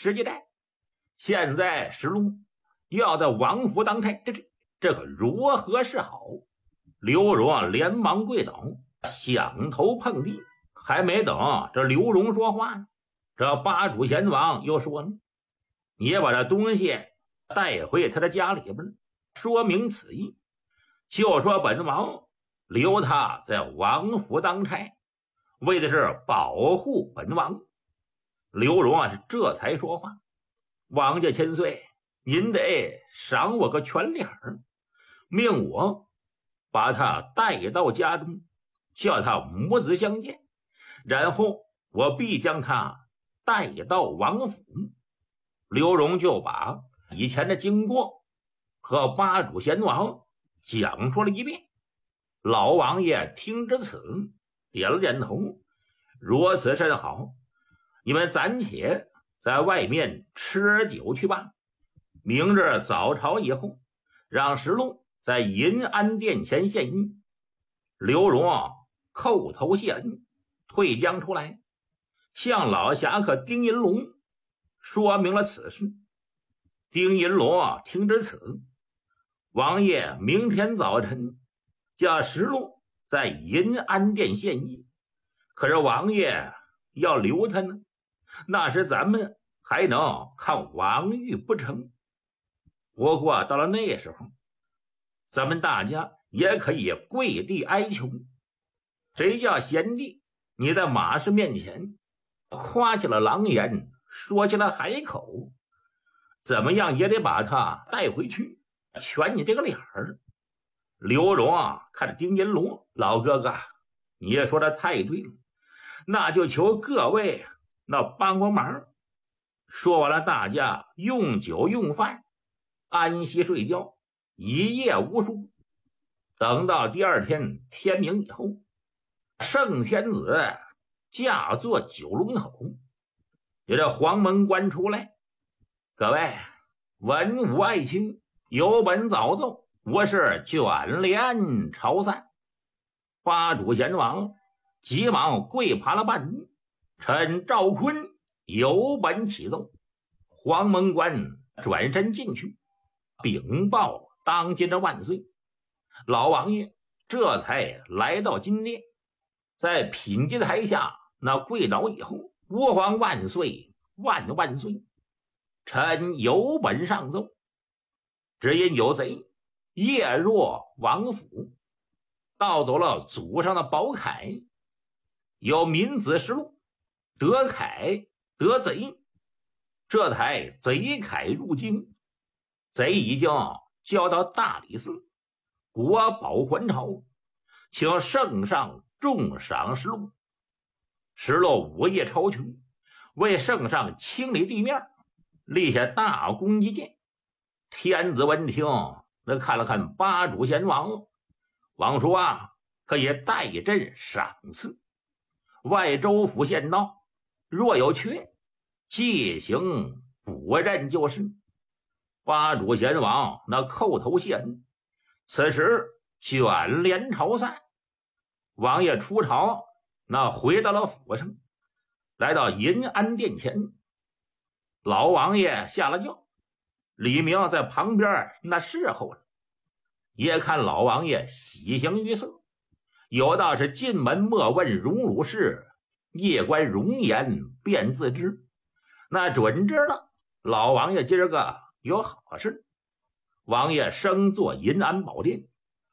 吃鸡蛋。现在石龙要在王府当差，这可如何是好？刘荣连忙跪倒，响头碰地。还没等这刘荣说话呢，这八主贤王又说了：“你也把这东西带回他的家里边，说明此意，就说本王留他在王府当差，为的是保护本王。”刘荣是这才说话：“王家千岁，您得赏我个全脸儿，命我把他带到家中，叫他母子相见，然后我必将他带到王府。”刘荣就把以前的经过和八主贤王讲述了一遍。老王爷听至此，点了点头：“如此甚好，你们暂且在外面吃酒去吧。明日早朝以后，让石龙在银安殿前献医。”刘荣叩头谢恩，退将出来，向老侠客丁银龙说明了此事。丁银龙听至此，王爷明天早晨叫石龙在银安殿献医，可是王爷要留他呢，那时咱们还能抗王玉不成？不过到了那时候，咱们大家也可以跪地哀求，谁叫贤弟你在马氏面前夸起了狼言，说起了海口，怎么样也得把他带回去，全你这个脸儿。刘荣看着丁银龙：“老哥哥，你也说的太对了，那就求各位那帮帮忙。”说完了，大家用酒用饭，安息睡觉，一夜无书。等到第二天天明以后，圣天子驾坐九龙头，有这黄门官出来：“各位文武爱卿，有本早奏，我是卷帘朝散。”八主贤王急忙跪爬了半日：“臣赵坤有本启奏。”黄门官转身进去禀报当今的万岁。老王爷这才来到金殿，在品级台下那跪倒以后：“吾皇万岁，万万岁！臣有本上奏，只因有贼夜入王府，盗走了祖上的宝铠，有民子实录，得铠得贼，这台贼铠入京，贼已经交到大理寺，国宝还朝，请圣上重赏实录。”石漏午夜超群，为圣上清理地面，立下大功一件。天子闻听，那看了看八主贤王，王叔可以代朕赏赐。外州府县道若有缺，即行补任就是。八主贤王那叩头谢恩。此时卷帘朝散，王爷出朝，那回到了府上，来到银安殿前。老王爷下了轿，李明在旁边那侍候了，也看老王爷喜形于色，有道是进门莫问荣辱事，夜观容颜便自知。那准知道老王爷今儿个有好事。王爷升坐银安宝殿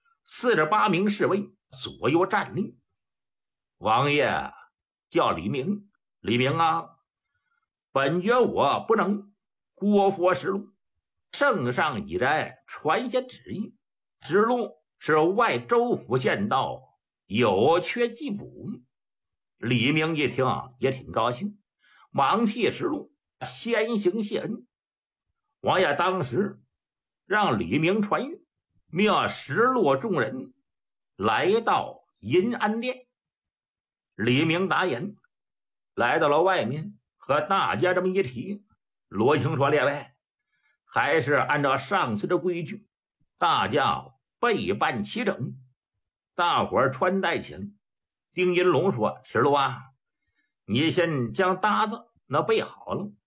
，48名侍卫左右站立。王爷叫李明：“李明本觉我不能郭佛实录，圣上已然传下旨意，实录是外州府县道，有缺即补。”李明一听也挺高兴，忙替实录先行谢恩。王爷当时让李明传谕，命石落众人来到银安殿。李明答言，来到了外面，和大家这么一提。罗青说：“列位，还是按照上次的规矩，大家备办齐整，大伙儿穿戴起来。”丁银龙说：“石路你先将搭子那备好了，